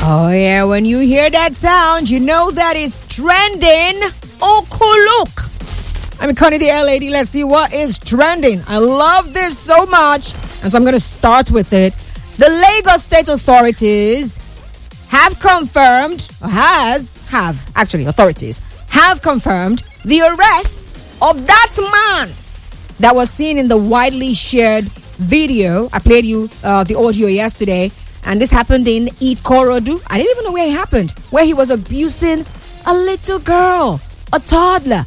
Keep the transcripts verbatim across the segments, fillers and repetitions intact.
Oh yeah, when you hear that sound, you know that is trending. Okolok. I'm Connie the Air Lady. Let's see what is trending. I love this so much, and so I'm going to start with it. The Lagos State authorities have confirmed, or has, have, actually, authorities have confirmed the arrest of that man that was seen in the widely shared video. I played you uh, the audio yesterday, and this happened in Ikorodu. I didn't even know where it happened, where he was abusing a little girl, a toddler,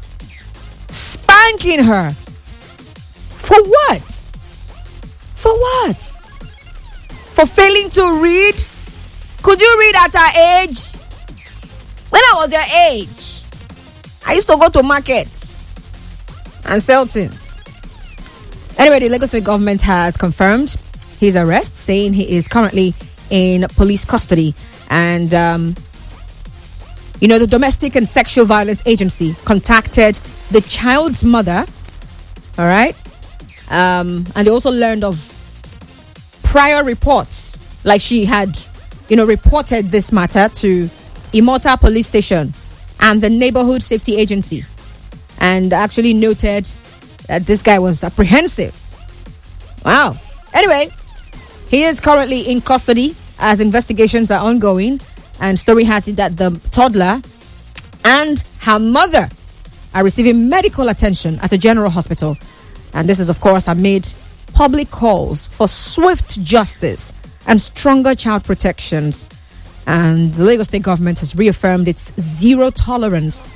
spanking her. For what? For what? For failing to read? Could you read at her age? When I was your age, I used to go to markets and sell things. Anyway, the Lagos State government has confirmed his arrest, saying he is currently in police custody. And, um, you know, the Domestic and Sexual Violence Agency contacted the child's mother, all right? Um, and they also learned of prior reports, like she had, you know, reported this matter to Imota Police Station and the Neighborhood Safety Agency, and actually noted that this guy was apprehensive. Wow. Anyway, he is currently in custody as investigations are ongoing, and story has it that the toddler and her mother are receiving medical attention at a general hospital. And this is, of course, amid public calls for swift justice and stronger child protections. And the Lagos State government has reaffirmed its zero tolerance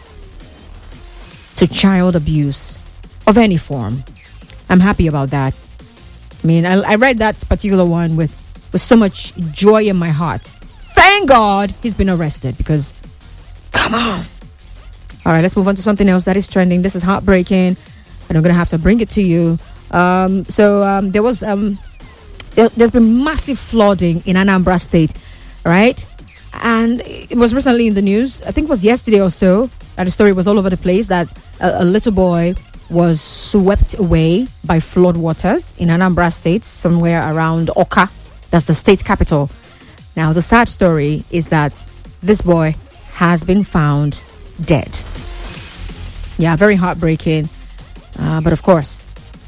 to child abuse of any form. I'm happy about that. I mean, I, I read that particular one with, with so much joy in my heart. Thank God he's been arrested, because, come on. All right, let's move on to something else that is trending. This is heartbreaking, and I'm going to have to bring it to you. Um, so um, there was, um, there, there's been massive flooding in Anambra State, right? And it was recently in the news, I think it was yesterday or so, that the story was all over the place, that a, a little boy was swept away by flood waters in Anambra State, somewhere around Oka. That's the state capital. Now, the sad story is that this boy has been found dead. Yeah, very heartbreaking. Uh, but of course,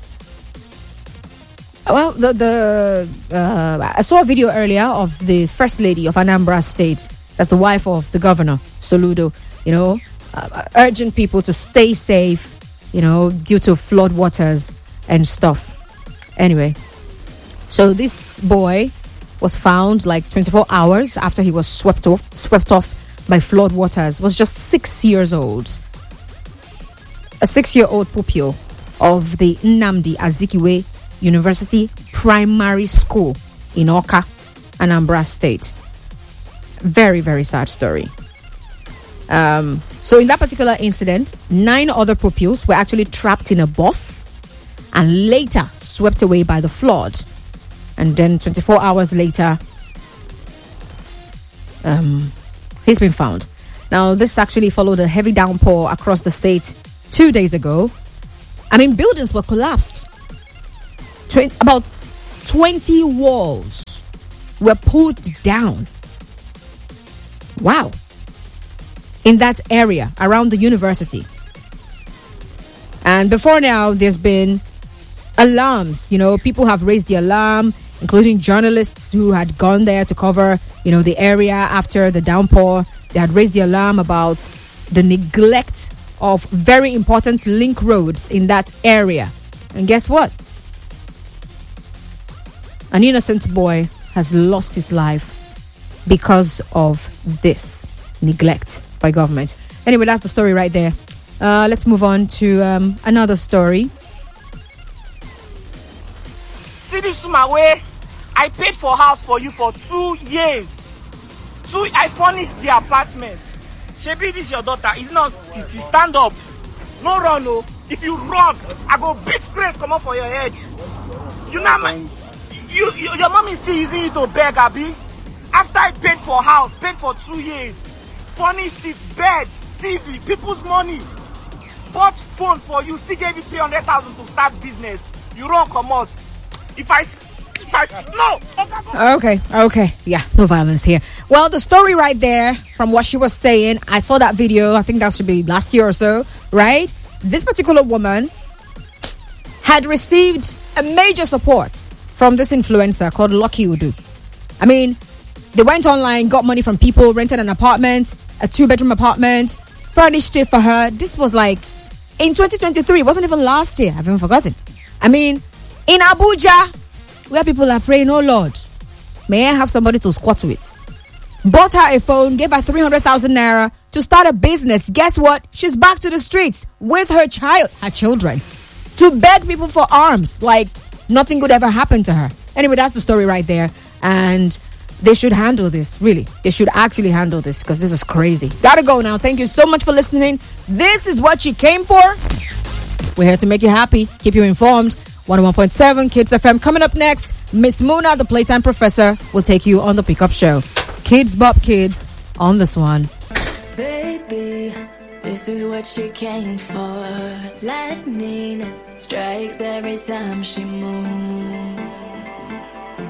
well, the the uh, I saw a video earlier of the First Lady of Anambra State, that's the wife of the governor, Soludo, you know, uh, urging people to stay safe, you know, due to flood waters and stuff. Anyway, so this boy was found like twenty-four hours after he was swept off, swept off by flood waters. Was just six years old. A six-year-old pupil of the Nnamdi Azikiwe University Primary School in Oka, Anambra State. Very, very sad story. Um, so in that particular incident, nine other pupils were actually trapped in a bus and later swept away by the flood. And then twenty-four hours later, um, he's been found. Now, this actually followed a heavy downpour across the state two days ago. I mean, buildings were collapsed. Tw- about twenty walls were pulled down. Wow. In that area around the university. And before now, there's been alarms. You know, people have raised the alarm, including journalists who had gone there to cover, you know, the area after the downpour. They had raised the alarm about the neglect of very important link roads in that area. And guess what? An innocent boy has lost his life because of this neglect by government. Anyway, that's the story right there. Uh, let's move on to um, another story. See this my way. I paid for house for you for two years. Two. I furnished the apartment. Shebi, this your daughter. It's not Titi. Stand up. No run, no. If you run, I go beat Grace. Come on for your head. You know, man. You, you, your mom is still using it to beg, Abi. After I paid for house, paid for two years, furnished it, bed, T V, people's money, bought phone for you, still gave you three hundred thousand to start business. You run, come out. If I If I no. Okay, okay. Yeah, no violence here. Well, the story right there from what she was saying, I saw that video. I think that should be last year or so, right? This particular woman had received a major support from this influencer called Lucky Udu. I mean, they went online, got money from people, rented an apartment, a two-bedroom apartment, furnished it for her. This was like in twenty twenty-three. It wasn't even last year. I've even forgotten. I mean, in Abuja, where people are praying, oh Lord, may I have somebody to squat with? Bought her a phone, gave her three hundred thousand naira to start a business. Guess what? She's back to the streets with her child, her children, to beg people for arms like nothing could ever happen to her. Anyway, that's the story right there. And they should handle this, really. They should actually handle this because this is crazy. Gotta go now. Thank you so much for listening. This is what you came for. We're here to make you happy, keep you informed. one oh one point seven Kids F M. Coming up next, Miss Muna, the Playtime Professor, will take you on the Pickup Show. Kids Bop Kids on this one. Baby, this is what she came for. Lightning strikes every time she moves.